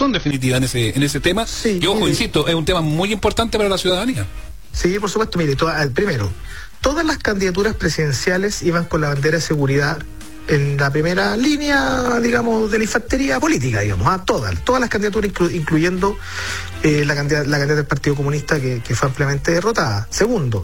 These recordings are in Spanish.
razón definitiva en ese tema. Sí, y ojo, insisto, es un tema muy importante para la ciudadanía. Sí, por supuesto. Mire, primero, todas las candidaturas presidenciales iban con la bandera de seguridad en la primera línea, digamos, de la infantería política, digamos, todas las candidaturas, incluyendo la candidata del Partido Comunista que fue ampliamente derrotada. Segundo,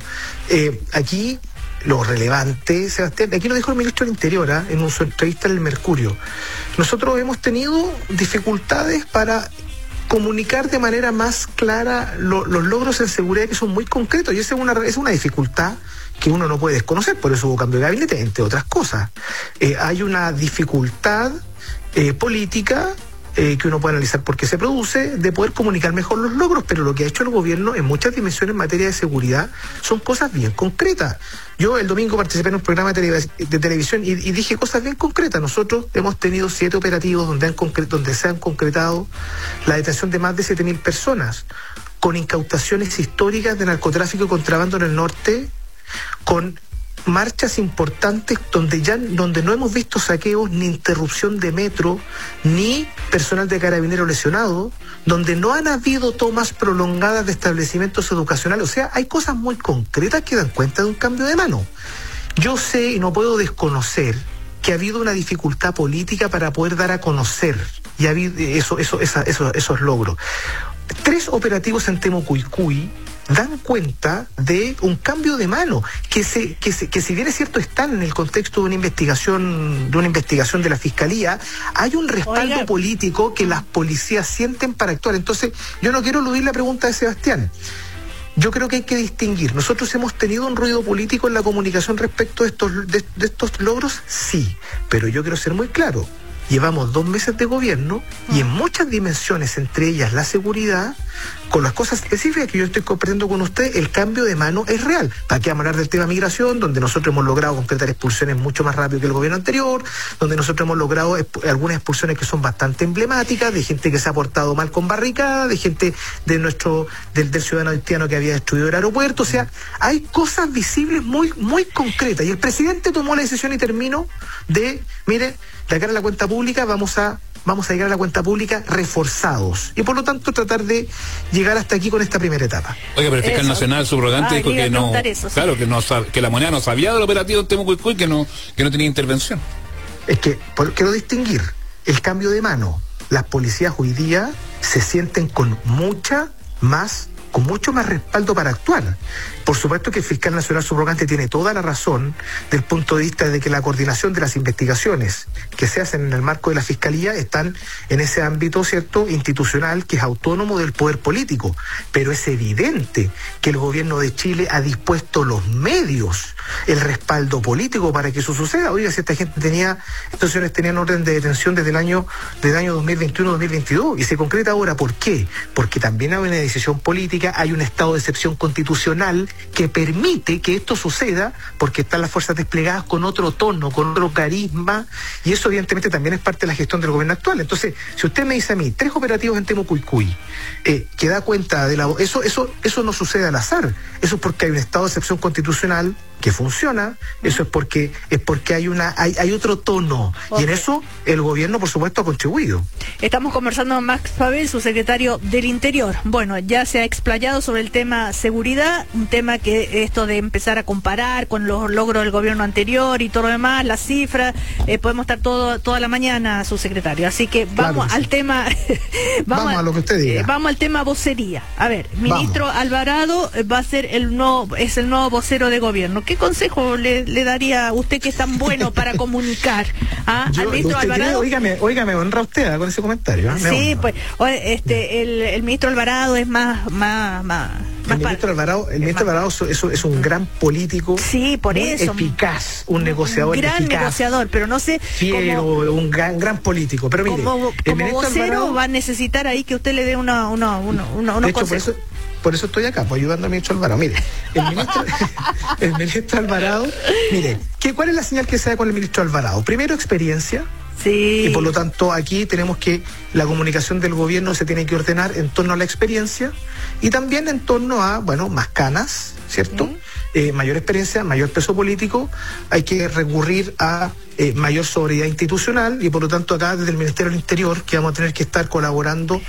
aquí lo relevante, Sebastián, aquí lo dijo el ministro del Interior, en su entrevista en El Mercurio. Nosotros hemos tenido dificultades para comunicar de manera más clara los logros en seguridad, que son muy concretos, y esa es una dificultad que uno no puede desconocer, por eso hubo cambio de gabinete, entre otras cosas. Hay una dificultad política que uno puede analizar por qué se produce, de poder comunicar mejor los logros, pero lo que ha hecho el gobierno en muchas dimensiones en materia de seguridad son cosas bien concretas. Yo el domingo participé en un programa de televisión y dije cosas bien concretas. Nosotros hemos tenido 7 operativos donde se han concretado la detención de más de 7.000 personas, con incautaciones históricas de narcotráfico y contrabando en el norte, con marchas importantes donde no hemos visto saqueos ni interrupción de metro ni personal de Carabineros lesionado, donde no han habido tomas prolongadas de establecimientos educacionales. O sea, hay cosas muy concretas que dan cuenta de un cambio de mano. Yo sé y no puedo desconocer que ha habido una dificultad política para poder dar a conocer y ha habido esos logros. 3 operativos en Temucuicui dan cuenta de un cambio de mano, que si bien es cierto están en el contexto de una investigación de la Fiscalía, hay un respaldo político que las policías sienten para actuar. Entonces, yo no quiero eludir la pregunta de Sebastián. Yo creo que hay que distinguir. Nosotros hemos tenido un ruido político en la comunicación respecto de estos logros, sí, pero yo quiero ser muy claro. Llevamos 2 meses de gobierno y en muchas dimensiones, entre ellas la seguridad, con las cosas específicas que yo estoy compartiendo con usted, el cambio de mano es real. ¿Para qué hablar del tema migración, donde nosotros hemos logrado concretar expulsiones mucho más rápido que el gobierno anterior, donde nosotros hemos logrado algunas expulsiones que son bastante emblemáticas, de gente que se ha portado mal con barricada, de gente del ciudadano haitiano que había destruido el aeropuerto? O sea, hay cosas visibles muy, muy concretas. Y el presidente tomó la decisión, y terminó, de, mire, de cara a la cuenta pública vamos a llegar a la cuenta pública reforzados y por lo tanto tratar de llegar hasta aquí con esta primera etapa. Oiga, pero el fiscal nacional subrogante dijo que no, claro, que la moneda no sabía del operativo en Temucuicui, que no tenía intervención. Es que quiero distinguir el cambio de mano. Las policías hoy día se sienten con mucho más respaldo para actuar. Por supuesto que el fiscal nacional subrogante tiene toda la razón del punto de vista de que la coordinación de las investigaciones que se hacen en el marco de la Fiscalía están en ese ámbito, ¿cierto?, institucional, que es autónomo del poder político. Pero es evidente que el gobierno de Chile ha dispuesto los medios, el respaldo político para que eso suceda. Oiga, si esta gente tenían orden de detención desde el año 2021-2022 y se concreta ahora. ¿Por qué? Porque también hay una decisión política, hay un estado de excepción constitucional que permite que esto suceda, porque están las fuerzas desplegadas con otro tono, con otro carisma, y eso evidentemente también es parte de la gestión del gobierno actual. Entonces, si usted me dice a mí 3 operativos en Temucuicui, que da cuenta de eso no sucede al azar. Eso es porque hay un estado de excepción constitucional que funciona, eso es porque hay otro tono, y en eso el gobierno, por supuesto, ha contribuido. Estamos conversando con Max Pavel, su secretario del Interior. Bueno, ya se ha explayado sobre el tema seguridad, un tema que esto de empezar a comparar con los logros del gobierno anterior y todo lo demás, las cifras, podemos estar toda la mañana, su secretario. Así que vamos al tema. vamos a lo que usted diga. Vamos al tema vocería. A ver, ministro Alvarado va a ser el nuevo vocero de gobierno. ¿Qué consejo le daría usted, que es tan bueno para comunicar al ministro Alvarado? Óigame, honra usted con ese comentario. Sí, pues el ministro Alvarado es más el ministro Alvarado es un gran político, sí, por eso, eficaz, un negociador gran eficaz, negociador, pero no sé, un gran político. Pero mire, como vocero Alvarado va a necesitar ahí que usted le dé unos consejos. Por eso estoy acá, ayudando al ministro Alvarado. Mire, el ministro Alvarado, mire, ¿cuál es la señal que se da con el ministro Alvarado? Primero, experiencia. Sí. Y por lo tanto aquí tenemos que la comunicación del gobierno se tiene que ordenar en torno a la experiencia y también en torno a, más canas, ¿cierto? Mayor experiencia, mayor peso político. Hay que recurrir a mayor sobriedad institucional y por lo tanto acá desde el Ministerio del Interior, que vamos a tener que estar colaborando